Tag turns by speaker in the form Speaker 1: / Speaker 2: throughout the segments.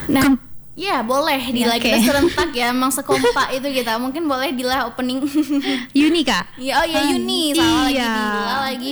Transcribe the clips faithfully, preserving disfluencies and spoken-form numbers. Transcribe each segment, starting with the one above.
Speaker 1: Nah,
Speaker 2: Kem-
Speaker 1: ya boleh Dila,
Speaker 2: Ya, oke.
Speaker 1: kita serentak ya, emang sekompak itu kita. Mungkin boleh Dila opening.
Speaker 2: Yuni Kak.
Speaker 1: Ya, oh ya
Speaker 2: Ah,
Speaker 1: Yuni, salah lagi
Speaker 2: iya.
Speaker 1: Dila lagi.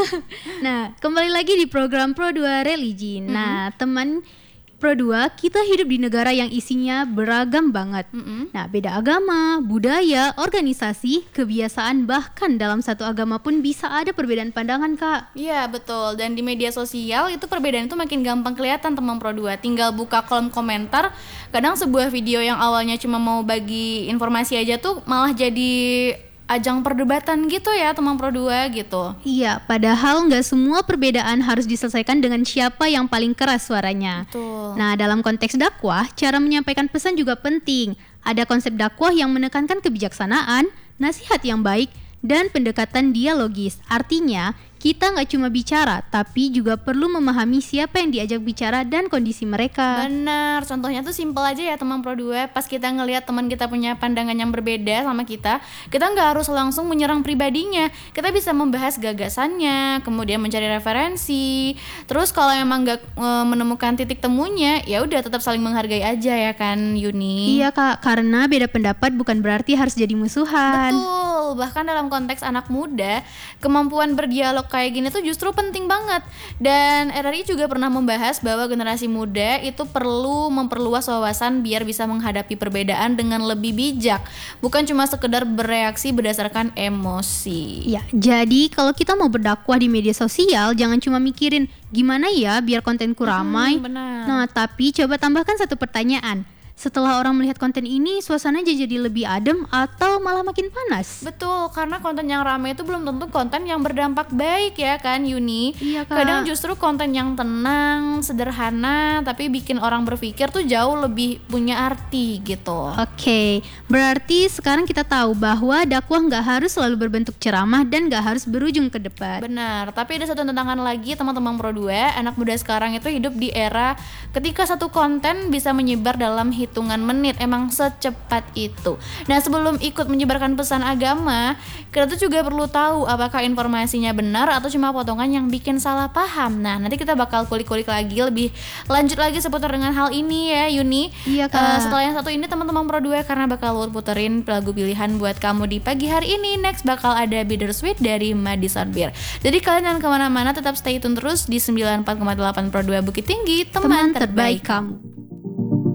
Speaker 2: Nah, kembali lagi di program Pro dua Religi. Nah, teman Pro dua, kita hidup di negara yang isinya beragam banget.
Speaker 1: Mm-mm.
Speaker 2: Nah, beda agama, budaya, organisasi, kebiasaan, bahkan dalam satu agama pun bisa ada perbedaan pandangan, Kak.
Speaker 1: Iya betul, dan di media sosial itu perbedaan itu makin gampang kelihatan teman Pro dua. Tinggal buka kolom komentar, kadang sebuah video yang awalnya cuma mau bagi informasi aja tuh malah jadi ajang perdebatan gitu ya teman Pro dua gitu.
Speaker 2: Iya, padahal nggak semua perbedaan harus diselesaikan dengan siapa yang paling keras suaranya.
Speaker 1: Betul.
Speaker 2: Nah, dalam konteks dakwah, cara menyampaikan pesan juga penting. Ada konsep dakwah yang menekankan kebijaksanaan, nasihat yang baik, dan pendekatan dialogis. Artinya, kita nggak cuma bicara, tapi juga perlu memahami siapa yang diajak bicara dan kondisi mereka.
Speaker 1: Benar, contohnya tuh simpel aja ya teman Pro dua. Pas kita ngelihat teman kita punya pandangan yang berbeda sama kita, kita nggak harus langsung menyerang pribadinya. Kita bisa membahas gagasannya, kemudian mencari referensi. Terus kalau emang nggak e, menemukan titik temunya, ya udah tetap saling menghargai aja ya kan Yuni.
Speaker 2: Iya Kak, karena beda pendapat bukan berarti harus jadi musuhan.
Speaker 1: Betul, bahkan dalam konteks anak muda, kemampuan berdialog kayak gini tuh justru penting banget. Dan R R I juga pernah membahas bahwa generasi muda itu perlu memperluas wawasan biar bisa menghadapi perbedaan dengan lebih bijak, bukan cuma sekedar bereaksi berdasarkan emosi.
Speaker 2: Ya, jadi kalau kita mau berdakwah di media sosial, jangan cuma mikirin gimana ya biar kontenku ramai.
Speaker 1: Hmm, benar.
Speaker 2: Nah, tapi coba tambahkan satu pertanyaan. Setelah orang melihat konten ini, suasana jadi lebih adem atau malah makin panas?
Speaker 1: Betul, karena konten yang ramai itu belum tentu konten yang berdampak baik ya kan Yuni.
Speaker 2: Iya, Kak.
Speaker 1: Kadang justru konten yang tenang, sederhana, tapi bikin orang berpikir tuh jauh lebih punya arti gitu.
Speaker 2: Oke, berarti sekarang kita tahu bahwa dakwah nggak harus selalu berbentuk ceramah dan nggak harus berujung ke debat.
Speaker 1: Benar, tapi ada satu tantangan lagi teman-teman Pro dua. Anak muda sekarang itu hidup di era ketika satu konten bisa menyebar dalam hitungan menit, emang secepat itu. Nah, sebelum ikut menyebarkan pesan agama, kita tuh juga perlu tahu apakah informasinya benar atau cuma potongan yang bikin salah paham. Nah, nanti kita bakal kulik-kulik lagi lebih lanjut lagi seputar dengan hal ini ya Yuni.
Speaker 2: Iya, Kak.
Speaker 1: Eh, setelah yang satu ini teman-teman Pro dua, karena bakal Lur puterin lagu pilihan buat kamu di pagi hari ini. Next bakal ada Bittersweet dari Madison Beer. Jadi kalian jangan kemana-mana, tetap stay tune terus di sembilan puluh empat koma delapan Pro dua Bukit Tinggi, teman,
Speaker 2: Teman terbaik kamu.